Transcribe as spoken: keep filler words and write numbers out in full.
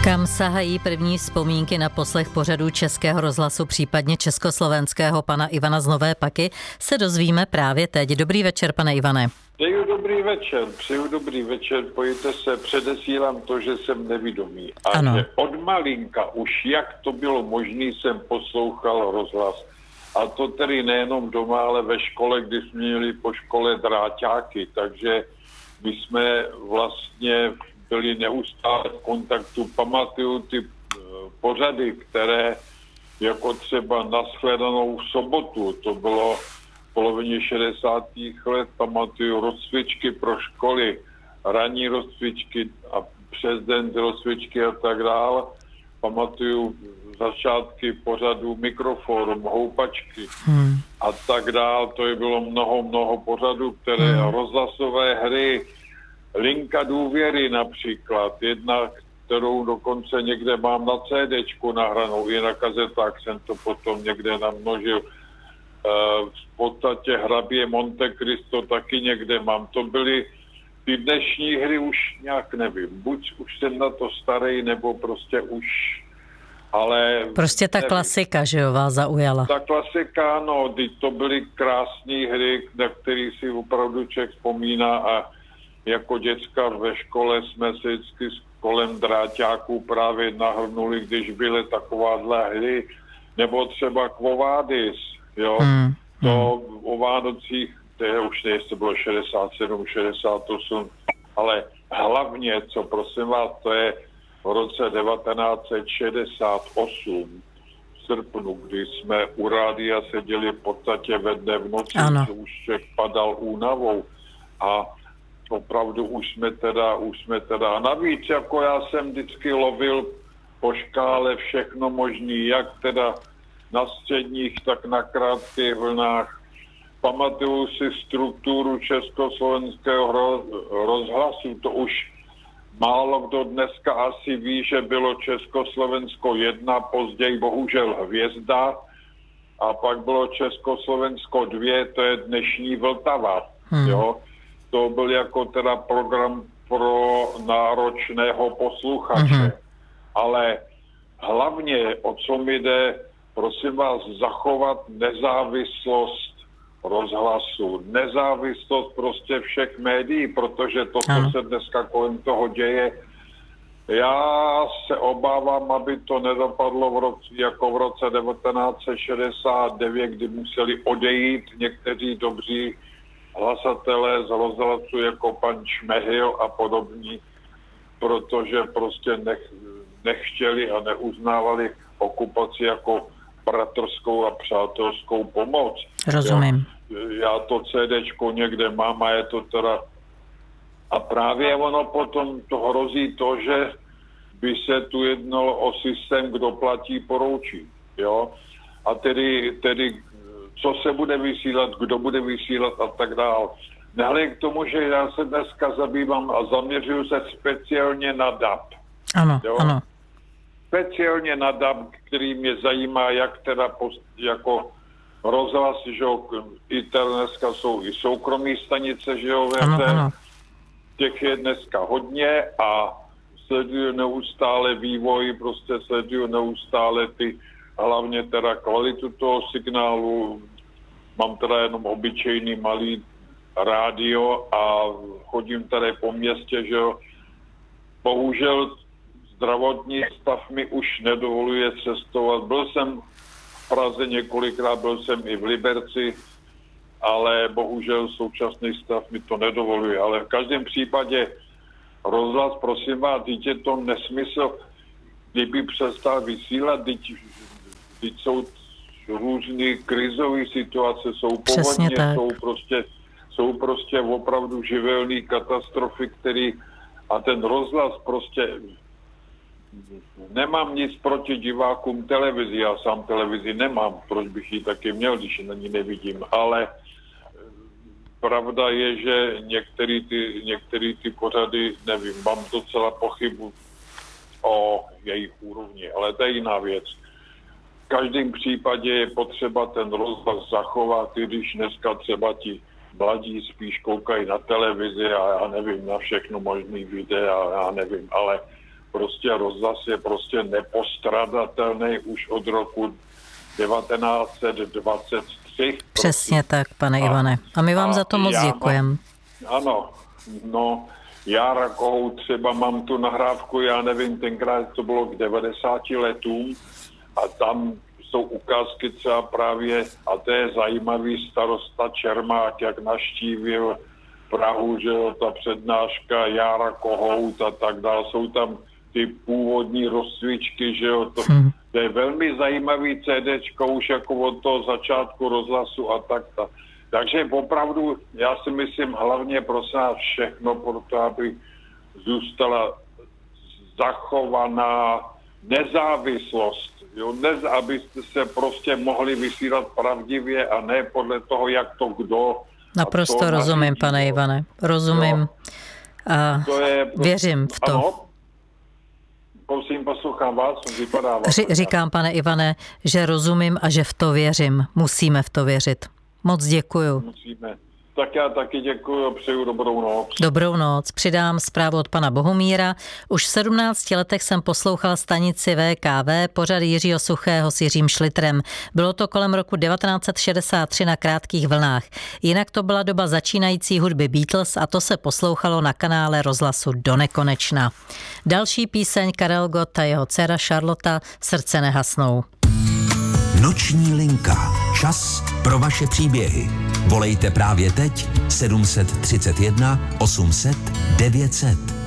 Kam sahají první vzpomínky na poslech pořadů Českého rozhlasu, případně československého pana Ivana z Nové Paky, se dozvíme právě teď. Dobrý večer, pane Ivane. Přeju dobrý večer, přeju dobrý večer, pojďte se, předesílám to, že jsem nevidomý. A ano. Že od malinka už jak to bylo možné, jsem poslouchal rozhlas. A to tedy nejenom doma, ale ve škole, kdy jsme měli po škole dráťáky, takže my jsme vlastně byli neustále v kontaktu. Pamatuju ty pořady, které jako třeba Nashledanou v sobotu, to bylo v polovině šedesátých let, pamatuju rozcvičky pro školy, ranní rozcvičky a přes den rozcvičky a tak dále. Pamatuju začátky pořadu Mikroforum, Houpačky hmm. a tak dále. To je bylo mnoho, mnoho pořadů, které hmm. rozhlasové hry, Linka důvěry například, jedna, kterou dokonce někde mám na CDčku nahranou, i na kazetách jsem to potom někde namnožil. V podstatě Hrabě Monte Cristo taky někde mám. To byly ty dnešní hry, už nějak nevím. Buď už jsem na to starý, nebo prostě už, ale... Prostě ta nevím. Klasika, že jo, vás zaujala. Ta klasika, no, to byly krásné hry, na které si opravdu člověk vzpomíná a jako děcka ve škole jsme se vždycky kolem dráťáků právě nahrnuli, když byly takováhle hry, nebo třeba Quo Vadis, jo, hmm. to o Vánocích, to je už ne, to bylo šedesát sedm, šedesát osm, ale hlavně, co prosím vás, to je v roce devatenáct set šedesát osm, v srpnu, kdy jsme u rádia seděli v podstatě ve dne v noci, co už člověk padal únavou a opravdu už jsme teda, už jsme teda, a navíc jako já jsem vždycky lovil po škále všechno možný, jak teda na středních, tak na krátkých vlnách. Pamatuju si strukturu československého rozhlasu, to už málo kdo dneska asi ví, že bylo Československo jedna, později bohužel Hvězda, a pak bylo Československo dvě, to je dnešní Vltava, hmm. jo. To byl jako teda program pro náročného posluchače. Mm-hmm. Ale hlavně, o co mi jde, prosím vás, zachovat nezávislost rozhlasu. Nezávislost prostě všech médií, protože to, co mm. se dneska kolem toho děje, já se obávám, aby to nedopadlo v roce, jako v roce devatenáct set šedesát devět, kdy museli odejít někteří dobří hlasatelé z rozhlasu jako pan Šmehil a podobní, protože prostě nech, nechtěli a neuznávali okupaci jako bratrskou a přátelskou pomoc. Rozumím. Já, já to CDčko někde mám a je to teda... A právě ono potom to hrozí to, že by se tu jednalo o systém, kdo platí, poroučí. Jo? A tedy, tedy co se bude vysílat, kdo bude vysílat a tak dál. Nehledě k tomu, že já se dneska zabývám a zaměřuju se speciálně na D A B. Ano, jo? ano. Speciálně na D A B, který mě zajímá, jak teda post, jako rozhlas, že jo, i dneska jsou i soukromí stanice, že jo, ano, ano. Těch je dneska hodně a sleduju neustále vývoj, prostě sleduju neustále ty hlavně teda kvalitu toho signálu. Mám teda jenom obyčejný malý rádio a chodím tady po městě, že jo. Bohužel zdravotní stav mi už nedovoluje cestovat. Byl jsem v Praze několikrát, byl jsem i v Liberci, ale bohužel současný stav mi to nedovoluje. Ale v každém případě rozhlas, prosím vás, dítě to nesmysl, kdyby přestal vysílat, dítě Teď jsou různé krizové situace, jsou povodně, jsou prostě, jsou prostě opravdu živelné katastrofy, které a ten rozhlas prostě nemám nic proti divákům televizi, já sám televizi nemám, proč bych ji taky měl, když ji na ní nevidím, ale pravda je, že některé ty, některé ty pořady, nevím, mám docela pochybu o jejich úrovni, ale to je jiná věc. V každém případě je potřeba ten rozhlas zachovat, i když dneska třeba ti mladí spíš koukají na televizi a já nevím, na všechno možný videa, já nevím, ale prostě rozhlas je prostě nepostradatelný už od roku devatenáct set dvacet tři. Přesně tak, pane a, Ivane. A my vám a za to moc děkujeme. Ano, no, Jára Kohout třeba mám tu nahrávku, já nevím, tenkrát to bylo k devadesáti letům a tam jsou ukázky třeba právě, a to je zajímavý, starosta Čermák, jak navštívil Prahu, že jo, ta přednáška Jára Kohout a tak dále, jsou tam ty původní rozcvičky, že jo, to, hmm. to je velmi zajímavý CDčko už jako od toho začátku rozhlasu a tak ta. Takže opravdu, já si myslím, hlavně prosím nás všechno, proto aby zůstala zachovaná nezávislost, jo, Nez, abyste se prostě mohli vysílat pravdivě a ne podle toho, jak to kdo. Naprosto rozumím, nařídí, pane Ivane, rozumím. A to je, věřím v to. Ano, prosím, poslouchám vás, vypadá vás. Ři, říkám, pane Ivane, že rozumím a že v to věřím. Musíme v to věřit. Moc děkuju. Musíme. Tak já taky děkuju, přeju dobrou noc. Dobrou noc. Přidám zprávu od pana Bohumíra. Už v sedmnácti letech jsem poslouchal stanici V K V, pořad Jiřího Suchého s Jiřím Šlitrem. Bylo to kolem roku devatenáct set šedesát tři na Krátkých vlnách. Jinak to byla doba začínající hudby Beatles a to se poslouchalo na kanále rozhlasu donekonečna. Další píseň Karel Gott a jeho dcera Charlotta Srdce nehasnou. Noční linka. Čas pro vaše příběhy. Volejte právě teď sedm set třicet jedna osm set devět set.